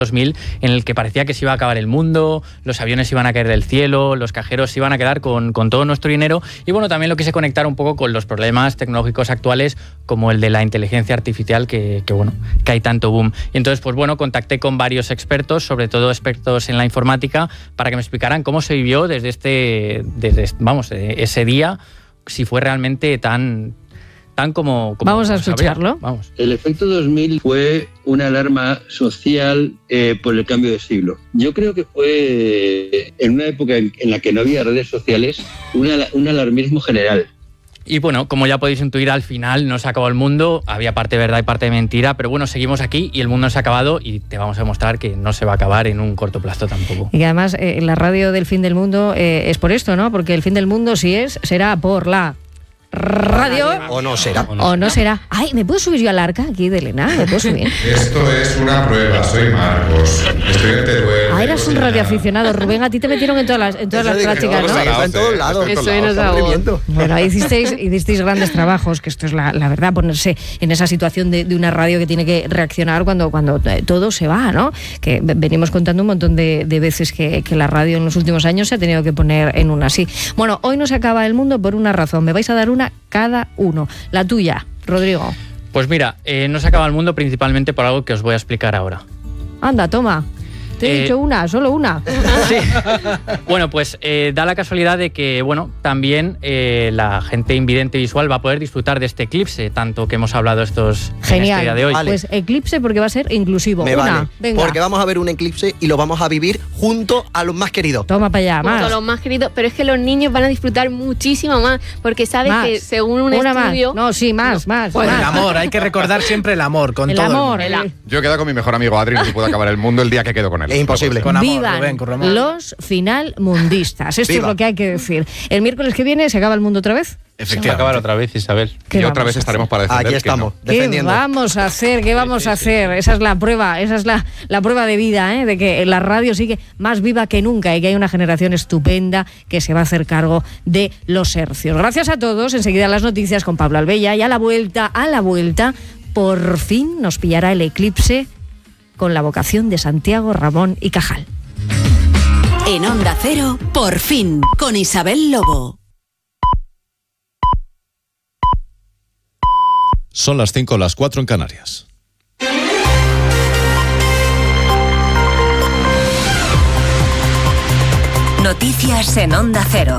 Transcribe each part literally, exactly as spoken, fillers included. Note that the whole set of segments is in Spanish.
dos mil, en el que parecía que se iba a acabar el mundo, los aviones iban a caer del cielo, los cajeros se iban a quedar con, con todo nuestro dinero, y bueno, también lo quise conectar un poco con los problemas tecnológicos actuales, como el de la inteligencia artificial, que, que bueno, que hay tanto boom. Y entonces, pues bueno, contacté con varios expertos, sobre todo expertos en la informática, para que me explicaran cómo se vivió desde este, desde, vamos, ese día, si fue realmente tan... Tan como, como Vamos a escucharlo. Vamos. El efecto dos mil fue una alarma social eh, por el cambio de siglo. Yo creo que fue en una época en, en la que no había redes sociales, una, un alarmismo general. Y bueno, como ya podéis intuir, al final no se acabó el mundo, había parte de verdad y parte de mentira, pero bueno, seguimos aquí y el mundo no se ha acabado y te vamos a demostrar que no se va a acabar en un corto plazo tampoco. Y además, eh, la radio del fin del mundo eh, es por esto, ¿no? Porque el fin del mundo, si es, será por la... radio o no será o no, o no será. Ay, ¿me puedo subir yo al arca aquí de Elena? ¿Me puedo subir? Esto es una prueba, soy Marcos, estoy en Teruel. Ah, eras un radioaficionado, Rubén. A ti te metieron en todas las, en todas las prácticas, ¿no? Está en todos lados. Eso es algo. Bueno, hicisteis, hicisteis grandes trabajos, que esto es la, la verdad, ponerse en esa situación de, de una radio que tiene que reaccionar cuando, cuando todo se va, ¿no? Que venimos contando un montón de, de veces que, que la radio en los últimos años se ha tenido que poner en una así. Bueno, hoy no se acaba el mundo por una razón. Me vais a dar una cada uno. La tuya, Rodrigo. Pues mira, eh, no se acaba el mundo principalmente por algo que os voy a explicar ahora. Anda, toma. Te he eh, dicho una, solo una. Sí. Bueno, pues eh, da la casualidad de que, bueno, también eh, la gente invidente visual va a poder disfrutar de este eclipse, tanto que hemos hablado estos Genial. En este día de hoy. Vale. Pues eclipse porque va a ser inclusivo. Me una, vale. Venga. Porque vamos a ver un eclipse y lo vamos a vivir junto a los más queridos. Toma para allá, más. Junto a los más queridos, pero es que los niños van a disfrutar muchísimo más, porque sabes más. que según un una estudio... Más. No, sí, más, no. más. Pues más. el amor, hay que recordar siempre el amor con el todo amor, el mundo. el... Yo he quedado con mi mejor amigo Adri, no se puede acabar el mundo el día que quedo con él. Es imposible. Con amor. Vivan Rubén, con los finalmundistas. Esto Viva. es lo que hay que decir. El miércoles que viene se acaba el mundo otra vez. Se va a acabar otra vez, Isabel. Y otra vez estaremos para defender. Aquí estamos, que no. defendiendo. ¿Qué vamos a hacer? ¿Qué vamos a hacer? Esa es la prueba, esa es la, la prueba de vida, ¿eh? De que la radio sigue más viva que nunca y que hay una generación estupenda que se va a hacer cargo de los hercios. Gracias a todos. Enseguida las noticias con Pablo Albella y a la vuelta, a la vuelta, por fin nos pillará el eclipse con la vocación de Santiago, Ramón y Cajal. En Onda Cero, por fin, con Isabel Lobo. Son las cinco, las cuatro en Canarias. Noticias en Onda Cero.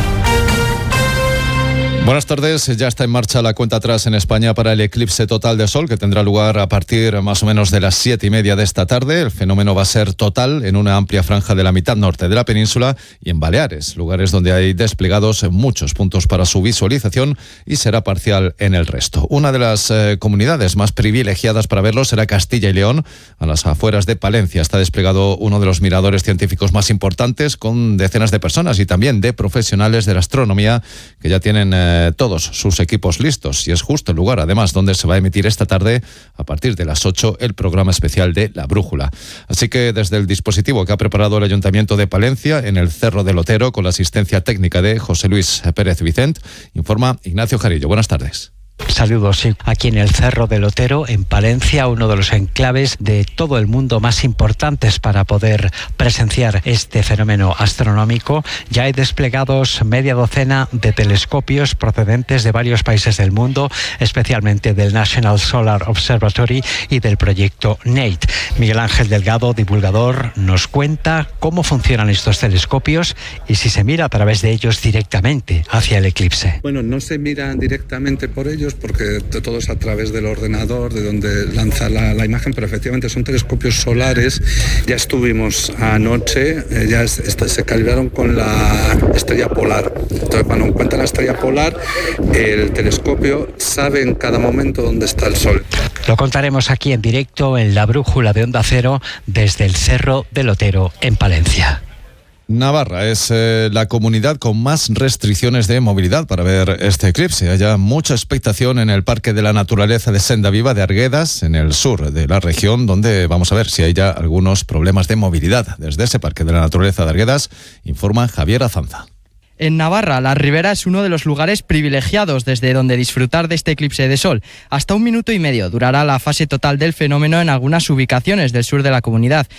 Buenas tardes, ya está en marcha la cuenta atrás en España para el eclipse total de sol que tendrá lugar a partir más o menos de las siete y media de esta tarde. El fenómeno va a ser total en una amplia franja de la mitad norte de la península y en Baleares, lugares donde hay desplegados muchos puntos para su visualización, y será parcial en el resto. Una de las eh, comunidades más privilegiadas para verlo será Castilla y León. A las afueras de Palencia está desplegado uno de los miradores científicos más importantes, con decenas de personas y también de profesionales de la astronomía que ya tienen eh, todos sus equipos listos, y es justo el lugar además donde se va a emitir esta tarde a partir de las ocho el programa especial de La Brújula. Así que desde el dispositivo que ha preparado el Ayuntamiento de Palencia en el Cerro del Otero, con la asistencia técnica de José Luis Pérez Vicent, informa Ignacio Jarillo. Buenas tardes. Saludos, sí. Aquí en el Cerro del Otero, en Palencia, uno de los enclaves de todo el mundo más importantes para poder presenciar este fenómeno astronómico. Ya hay desplegados media docena de telescopios procedentes de varios países del mundo, especialmente del National Solar Observatory y del proyecto NATE. Miguel Ángel Delgado, divulgador, nos cuenta cómo funcionan estos telescopios y si se mira a través de ellos directamente hacia el eclipse. Bueno, no se miran directamente por ellos, porque todo es a través del ordenador, de donde lanza la, la imagen, pero efectivamente son telescopios solares. Ya estuvimos anoche, eh, ya es, este, se calibraron con la estrella polar. Entonces, cuando encuentra la estrella polar, el telescopio sabe en cada momento dónde está el sol. Lo contaremos aquí en directo en La Brújula de Onda Cero, desde el Cerro del Otero, en Palencia. Navarra es eh, la comunidad con más restricciones de movilidad para ver este eclipse. Hay ya mucha expectación en el Parque de la Naturaleza de Senda Viva de Arguedas, en el sur de la región, donde vamos a ver si hay ya algunos problemas de movilidad. Desde ese Parque de la Naturaleza de Arguedas informa Javier Azanza. En Navarra, la Ribera es uno de los lugares privilegiados desde donde disfrutar de este eclipse de sol. Hasta un minuto y medio durará la fase total del fenómeno en algunas ubicaciones del sur de la comunidad.